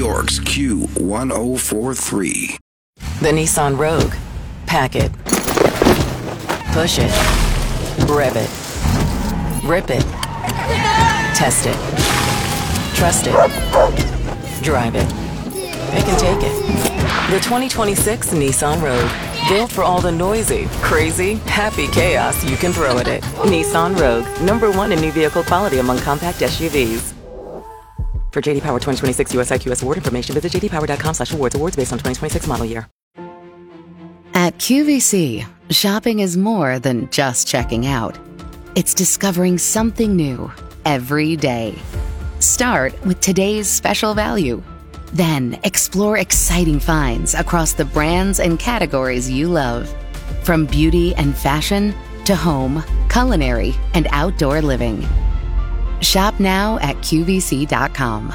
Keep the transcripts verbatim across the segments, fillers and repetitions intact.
York's Q one oh four three. The Nissan Rogue. Pack it. Push it. Rev it. Rip it. Test it. Trust it. Drive it. Pick and take it. The twenty twenty-six Nissan Rogue. Built for all the noisy, crazy, happy chaos you can throw at it. Nissan Rogue. Number one in new vehicle quality among compact S U Vs. For J D Power twenty twenty-six U S I Q S award information, visit j d power dot com slash awards. Awards based on twenty twenty-six model year. At Q V C, shopping is more than just checking out. It's discovering something new every day. Start with today's special value. Then explore exciting finds across the brands and categories you love. From beauty and fashion to home, culinary, and outdoor living. Shop now at Q V C dot com.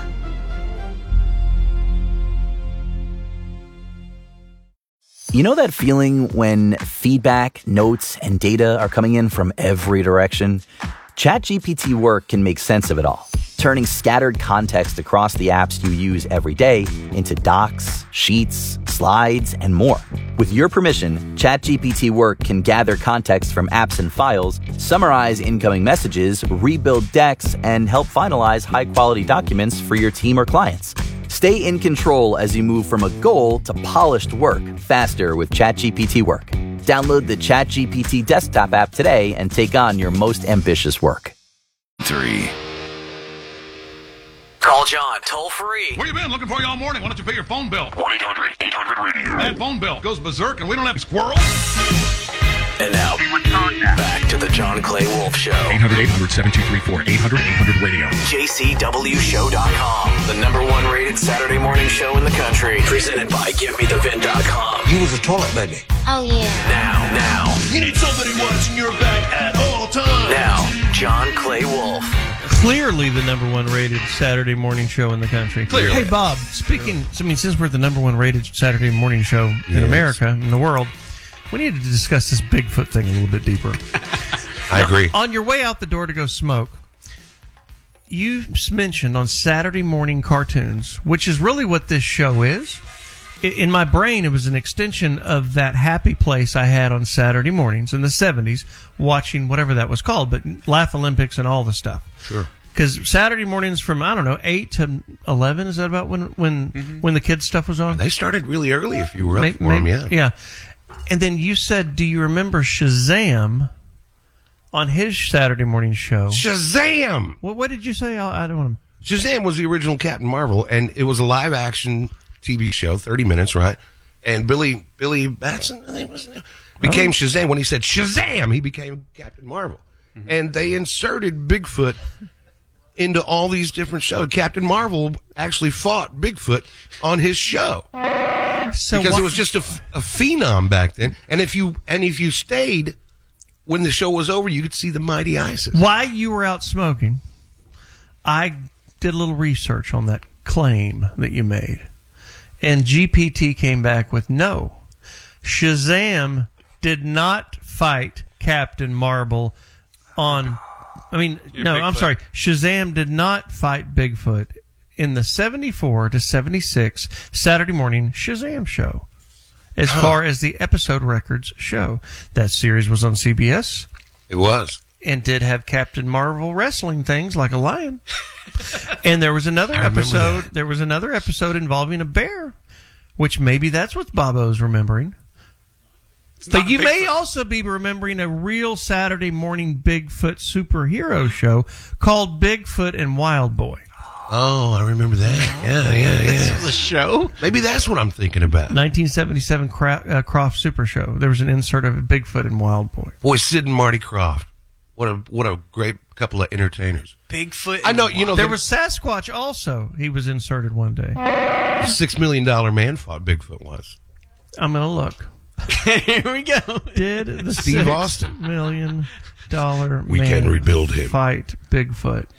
You know that feeling when feedback, notes, and data are coming in from every direction? ChatGPT Work can make sense of it all, turning scattered context across the apps you use every day into docs, sheets, slides, and more. With your permission, ChatGPT Work can gather context from apps and files, summarize incoming messages, rebuild decks, and help finalize high-quality documents for your team or clients. Stay in control as you move from a goal to polished work faster with ChatGPT Work. Download the ChatGPT desktop app today and take on your most ambitious work. Three. Call John toll free. Where you been? Looking for you all morning. Why don't you pay your phone bill? one eight hundred eight hundred radio. That phone bill goes berserk and we don't have squirrels. And now, back to the John Clay Wolf Show. eight hundred eight hundred seven two three four. eight hundred eight hundred radio. J C W show dot com. The number one rated Saturday morning show in the country. Presented by give me the vin dot com. You was a toilet baby. Oh, yeah. Now, now. You need somebody watching your back at all times. Now, John Clay Wolf. Clearly the number one rated Saturday morning show in the country. Clearly. Hey, Bob, speaking, I mean, since we're the number one rated Saturday morning show in Yes. America, in the world, we need to discuss this Bigfoot thing a little bit deeper. I agree. On your way out the door to go smoke, you mentioned on Saturday morning cartoons, which is really what this show is. I- In my brain, it was an extension of that happy place I had on Saturday mornings in the seventies, watching whatever that was called, but Laugh Olympics and all the stuff. Sure. Because Saturday mornings from, I don't know, eight to eleven, is that about when when, Mm-hmm. when the kids' stuff was on? They started really early if you were up May- for them, may- yeah. Yeah. And then you said, do you remember Shazam on his Saturday morning show? Shazam! What, what did you say? I, I don't want to... Shazam was the original Captain Marvel, and it was a live-action T V show, thirty minutes, right? And Billy Billy Batson, I think was his name, became Shazam. When he said Shazam, he became Captain Marvel. Mm-hmm. And they inserted Bigfoot into all these different shows. Captain Marvel actually fought Bigfoot on his show. So because what, it was just a, a phenom back then. And if you and if you stayed when the show was over, you could see the mighty Isis. While you were out smoking, I did a little research on that claim that you made. And G P T came back with no. Shazam did not fight Captain Marvel on... I mean, You're no, Bigfoot. I'm sorry. Shazam did not fight Bigfoot in the seventy-four to seventy-six Saturday morning Shazam show. As huh. far as the episode records show. That series was on C B S. It was. And did have Captain Marvel wrestling things like a lion. And there was another episode. There was another episode involving a bear, which maybe that's what Bobo's remembering. It's but you Bigfoot. May also be remembering a real Saturday morning Bigfoot superhero show called Bigfoot and Wild Boy. Oh, I remember that. Yeah, yeah, yeah. The show? Maybe that's what I'm thinking about. nineteen seventy-seven Cra- uh, Croft Super Show. There was an insert of Bigfoot and Wild Boy. Boy, Sid and Marty Croft. What a what a great couple of entertainers. Bigfoot. I know. You know there was Sasquatch also. He was inserted one day. Six million dollar man fought Bigfoot once. I'm gonna look. Here we go. Did the Steve six Austin million dollar we man can rebuild him fight Bigfoot?